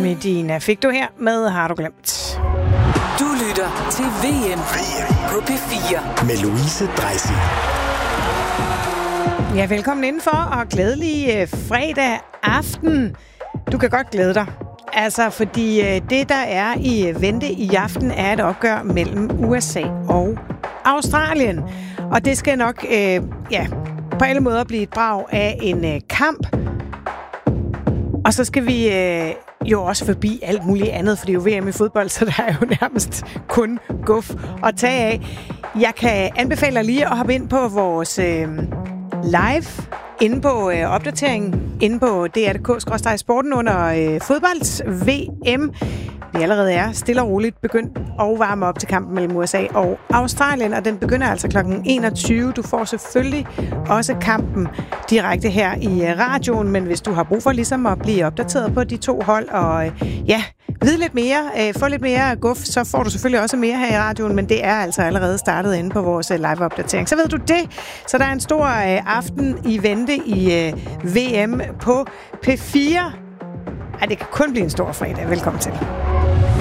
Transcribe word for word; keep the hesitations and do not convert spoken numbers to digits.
Medina fik du her med Har du glemt. Du lytter til V M på P fire med Louise Dreisig. Ja, velkommen indenfor, og glædelig øh, fredag aften. Du kan godt glæde dig. Altså, fordi øh, det, der er i vente i aften, er et opgør mellem U S A og Australien. Og det skal nok øh, ja, på alle måder blive et brag af en øh, kamp. Og så skal vi øh, jo også forbi alt muligt andet, for det er jo V M i fodbold, så der er jo nærmest kun guf at tage af. Jeg kan anbefale dig lige at hoppe ind på vores øh, live inde på øh, opdateringen, inde på D R punktum d k skråstreg sporten under øh, fodbolds V M. Vi allerede er stille og roligt begyndt at varme op til kampen mellem U S A og Australien, og den begynder altså klokken enogtyve. Du får selvfølgelig også kampen direkte her i radioen, men hvis du har brug for ligesom at blive opdateret på de to hold og ja, vide lidt mere, få lidt mere guf, så får du selvfølgelig også mere her i radioen, men det er altså allerede startet inde på vores live-opdatering. Så ved du det. Så der er en stor aften i vente i V M på P fire. Ej, det kan kun blive en stor fredag. Velkommen til.